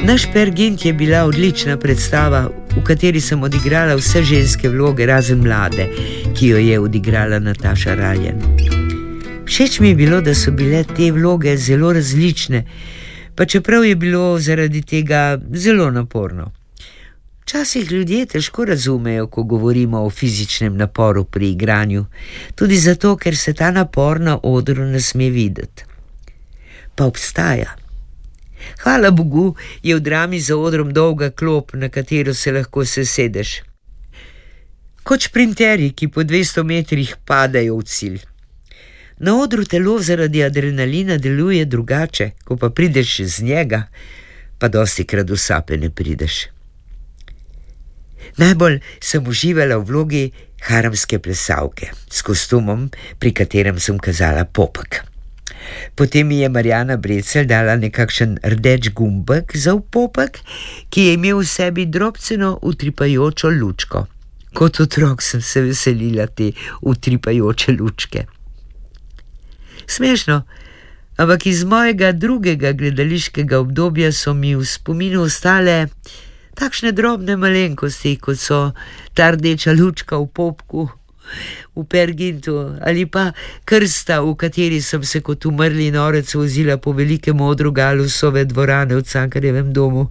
Naš Peer Gynt je bila odlična predstava, v kateri sem odigrala vse ženske vloge, razen mlade, ki jo je odigrala Nataša Raljen. Všeč mi je bilo, da so bile te vloge zelo različne, pa čeprav je bilo zaradi tega zelo naporno. Včasih ljudje težko razumejo, ko govorimo o fizičnem naporu pri igranju, tudi zato, ker se ta napor na odru ne sme videti. Pa obstaja. Hvala Bogu, je v drami za odrom dolga klop, na katero se lahko sesedeš. Kot šprinterji, ki po 200 metrih padajo v cilj. Na odru telo zaradi adrenalina deluje drugače, ko pa prideš z njega, pa dostikrat v sape ne prideš. Najbolj sem uživala v vlogi haramske plesalke s kostumom, pri katerem sem kazala popek. Potem mi je Marjana Brecelj dala nekakšen rdeč gumbek za popek, ki je imel v sebi drobceno utripajočo lučko. Kot otrok sem se veselila te utripajoče lučke. Smešno, ampak iz mojega drugega gledališkega obdobja so mi v spominu ostale takšne drobne malenkosti, kot so ta rdeča lučka v popku, v Peer Gyntu, ali pa krsta, v kateri sem se kot umrli norec vozila po velikem odru Galusove dvorane v Cankarjevem domu.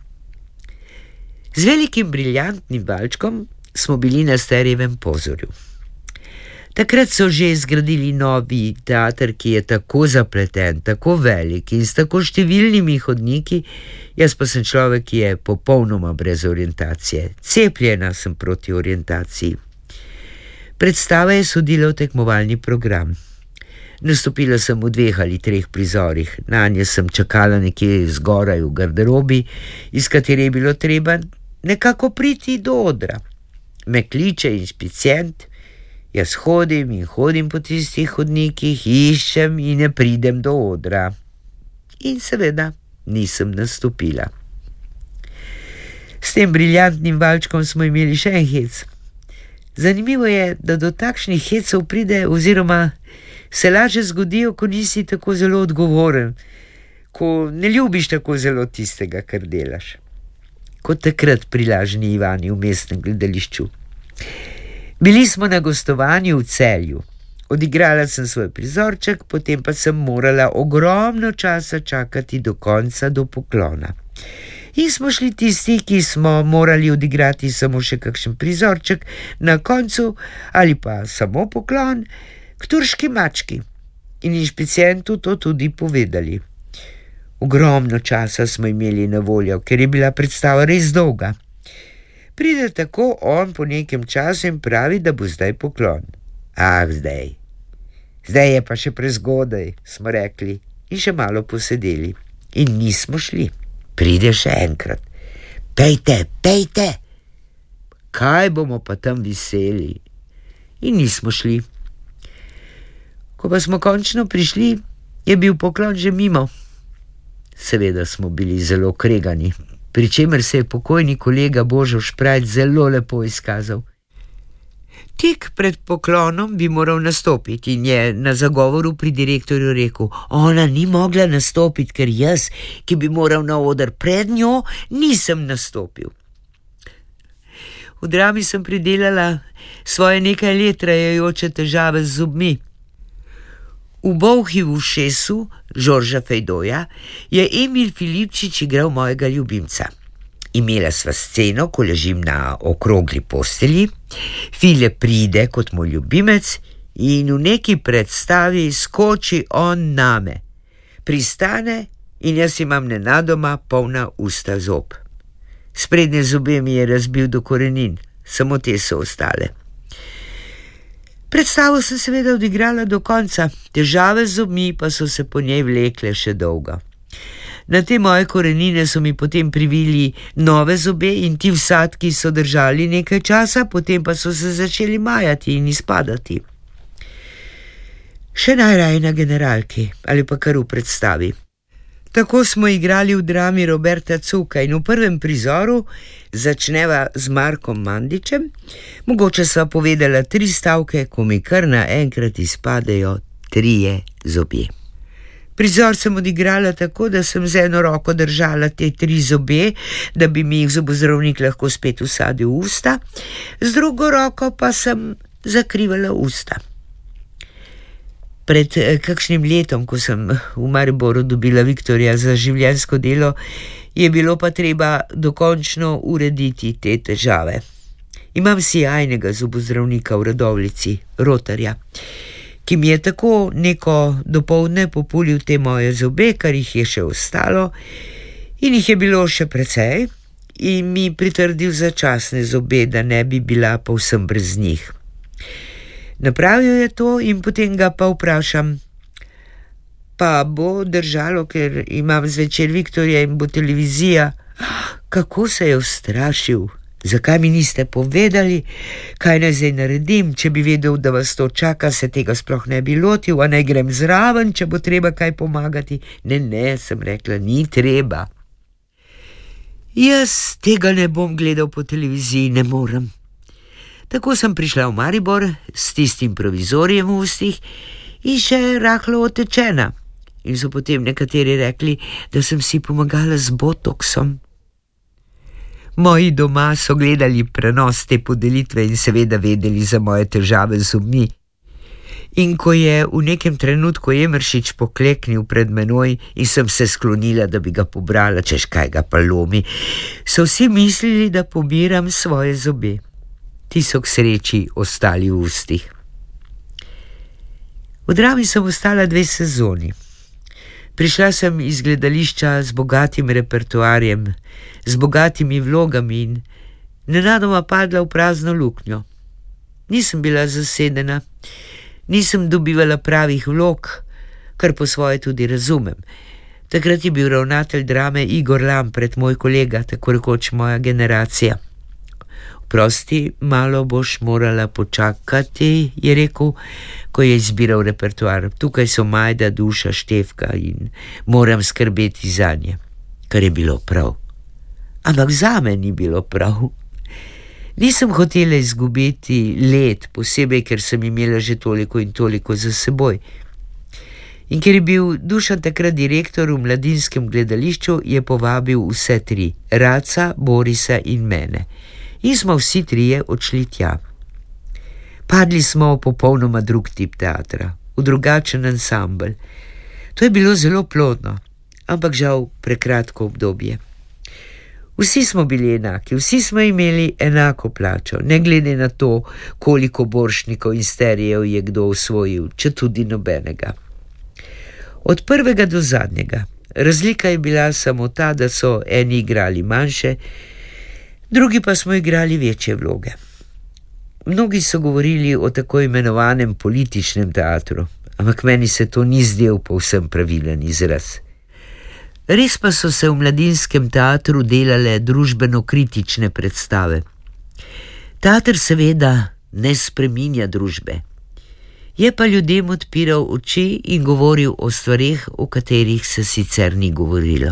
Z velikim briljantnim valčkom smo bili na Sterjevem pozorju. Takrat so že zgradili novi teater, ki je tako zapleten, tako velik in s tako številnimi hodniki, jaz pa sem človek, ki je popolnoma brez orientacije. Cepljena sem proti orientaciji. Predstava je sodila v tekmovalni program. Nastopila sem v 2 ali 3 prizorih. Nanje sem čakala nekje zgoraj v garderobi, iz katere je bilo treba nekako priti do odra. Me kliče inšpicient, jaz hodim in hodim po tistih hodnikih, iščem in ne pridem do odra. In seveda nisem nastopila. S tem briljantnim valčkom smo imeli še en hec. Zanimivo je, da do takšnih hecov pride oziroma se lažje zgodijo, ko nisi tako zelo odgovoren, ko ne ljubiš tako zelo tistega, kar delaš. Kot takrat pri lažni Ivani v mestnem gledališču. Bili smo na gostovanju v Celju. Odigrala sem svoj prizorček, potem pa sem morala ogromno časa čakati do konca, do poklona. In smo šli tisti, ki smo morali odigrati samo še kakšen prizorček, na koncu ali pa samo poklon, k turški mački. In inšpicientu to tudi povedali. Ogromno časa smo imeli na voljo, ker je bila predstava res dolga. Pride tako on po nekem času in pravi, da bo zdaj poklon. Ah, zdaj. Zdaj je pa še prezgodaj, smo rekli in še malo posedeli. In nismo šli. Pride še enkrat. Pejte, pejte. Kaj bomo pa tam viseli? In nismo šli. Ko pa smo končno prišli, je bil poklon že mimo. Seveda smo bili zelo kregani, pri čemer se je pokojni kolega Božo Šprajc zelo lepo izkazal. Tik pred poklonom bi moral nastopiti in je na zagovoru pri direktorju rekel, ona ni mogla nastopiti, ker jaz, ki bi moral na oder pred njo, nisem nastopil. V drami sem pridelala svoje nekaj let trajajoče težave z zobmi. V Bolhi v ušesu Žorža Fejdoja je Emil Filipčič igral mojega ljubimca. Imela sva sceno, ko ležim na okrogli postelji, File pride kot moj ljubimec in v neki predstavi skoči on name. Pristane in jaz imam nenadoma polna usta zob. Sprednje zobe mi je razbil do korenin, samo te so ostale. Predstavo sem seveda odigrala do konca, težave z zobmi pa so se po njej vlekle še dolgo. Na te moje korenine so mi potem privili nove zobe in ti vsadki so držali nekaj časa, potem pa so se začeli majati in izpadati. Še najraje na generalki ali pa kar v predstavi. Tako smo igrali v drami Roberta Cuka in v prvem prizoru začneva z Markom Mandičem. Mogoče sva povedala 3 stavke, ko mi kar naenkrat izpadejo 3 zobje. Prizor sem odigrala tako, da sem z eno roko držala te 3 zobe, da bi mi jih zobozdravnik lahko spet vsadil v usta, z drugo roko pa sem zakrivala usta. Pred kakšnim letom, ko sem v Mariboru dobila Viktorja za življenjsko delo, je bilo pa treba dokončno urediti te težave. Imam sijajnega zobozdravnika v Radovljici, Rotarja, ki mi je tako neko dopoldne populil te moje zobe, kar jih je še ostalo, in jih je bilo še precej, in mi pritrdil začasne zobe, da ne bi bila povsem brez njih. Napravil je to in potem ga pa vprašam, pa bo držalo, ker imam zvečer Viktorja in bo televizija. Kako se je ustrašil? Zakaj mi niste povedali, kaj naj zdaj naredim? Če bi vedel, da vas to čaka, se tega sploh ne bi lotil, a naj grem zraven, če bo treba kaj pomagati. Ne, sem rekla, ni treba. Jaz tega ne bom gledal po televiziji, ne morem. Tako sem prišla v Maribor s tistim provizorijem v ustih in še rahlo otečena. In so potem nekateri rekli, da sem si pomagala z botoksom. Moji doma so gledali prenos te podelitve in seveda vedeli za moje težave z zobmi. In ko je v nekem trenutku Emeršič pokleknil pred menoj in sem se sklonila, da bi ga pobrala, češ kaj ga pa lomi, so vsi mislili, da pobiram svoje zobe. Ti so k sreči ostali v ustih. V Drami sem ostala 2 sezoni. Prišla sem iz gledališča z bogatim repertoarjem, z bogatimi vlogami in nenadoma padla v prazno luknjo. Nisem bila zasedena, nisem dobivala pravih vlog, kar po svoje tudi razumem. Takrat je bil ravnatelj Drame Igor Lampret, moj kolega, tako rekoč moja generacija. Prosti, malo boš morala počakati, je rekel, ko je izbiral repertoar. Tukaj so Majda, Duša, Štefka in moram skrbeti zanje, kar je bilo prav. Ampak zame ni bilo prav. Nisem hotela izgubiti let, posebej, ker sem imela že toliko in toliko za seboj. In ker je bil Dušan takrat direktor v mladinskem gledališču, je povabil vse 3, Raca, Borisa in mene. In smo vsi 3 odšli tja. Padli smo v popolnoma drug tip teatra, v drugačen ansambel. To je bilo zelo plodno, ampak žal prekratko obdobje. Vsi smo bili enaki, vsi smo imeli enako plačo, ne glede na to, koliko borštnikov in sterijev je kdo osvojil, če tudi nobenega. Od prvega do zadnjega. Razlika je bila samo ta, da so eni igrali manjše, drugi pa smo igrali večje vloge. Mnogi so govorili o tako imenovanem političnem teatru, ampak meni se to ni zdel povsem pravilen izraz. Res pa so se v mladinskem teatru delale družbeno-kritične predstave. Teater seveda ne spreminja družbe. Je pa ljudem odpiral oči in govoril o stvareh, o katerih se sicer ni govorilo.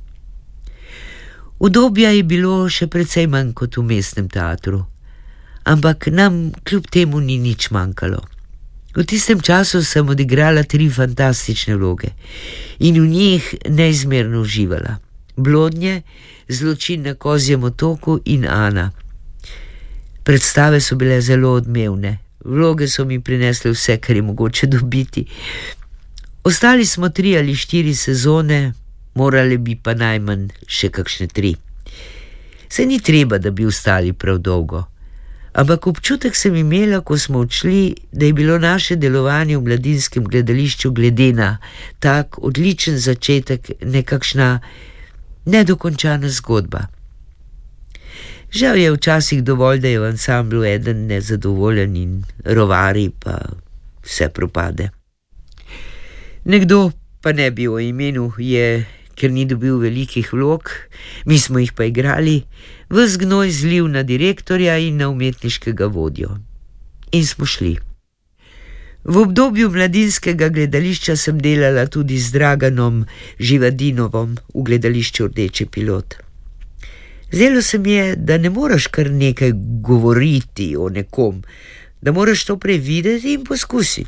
Udobja je bilo še precej manj kot v mestnem teatru, ampak nam kljub temu ni nič manjkalo. V tistem času sem odigrala 3 fantastične vloge in v njih neizmerno uživala. Blodnje, Zločin na Kozjem otoku in Ana. Predstave so bile zelo odmevne, vloge so mi prinesle vse, kar je mogoče dobiti. Ostali smo 3 ali 4 sezone, morali bi pa najmanj še kakšne 3. Se ni treba, da bi ostali prav dolgo. Ampak občutek sem imela, ko smo odšli, da je bilo naše delovanje v mladinskem gledališču glede na tak odličen začetek nekakšna nedokončana zgodba. Žal je včasih dovolj, da je v ansamblu eden nezadovoljen in rovari, pa vse propade. Nekdo, pa ne bi o imenu, je, ker ni dobil velikih vlog, mi smo jih pa igrali, ves gnoj zlil na direktorja in na umetniškega vodjo. In smo šli. V obdobju mladinskega gledališča sem delala tudi z Draganom Živadinovom v gledališču Rdeči pilot. Zdelo se mi je, da ne moraš kar nekaj govoriti o nekom, da moraš to prej videti in poskusiti.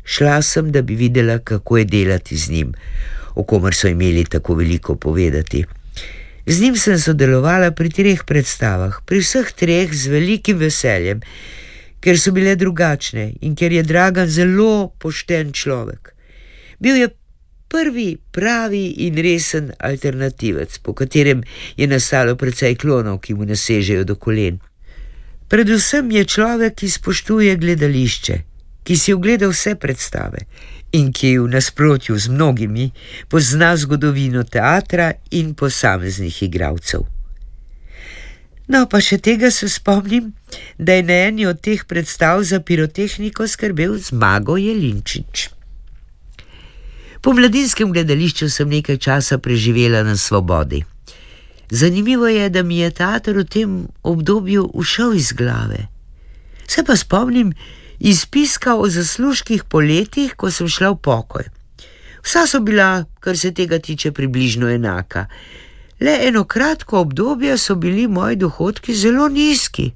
Šla sem, da bi videla, kako je delati z njim, o komer so imeli tako veliko povedati. Z njim sem sodelovala pri 3 predstavah, pri vseh 3 z velikim veseljem, ker so bile drugačne in ker je Dragan zelo pošten človek. Bil je prvi pravi in resen alternativec, po katerem je nastalo precej klonov, ki mu nasežejo do kolen. Predvsem je človek, ki spoštuje gledališče, ki si ogleda vse predstave in ki v nasprotju z mnogimi pozna zgodovino teatra in posameznih igralcev. No, pa še tega se spomnim, da je na eni od teh predstav za pirotehniko skrbel Zmago Jelinčič. Po Mladinskem gledališču sem nekaj časa preživela na svobodi. Zanimivo je, da mi je teater v tem obdobju ušel iz glave. Se pa spomnim izpiska o zaslužkih po letih, ko sem šla v pokoj. Vsa so bila, kar se tega tiče, približno enaka. Le eno kratko obdobje so bili moji dohodki zelo nizki,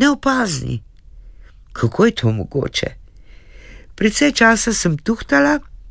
neopazni. Kako je to mogoče? Precej časa sem tuhtala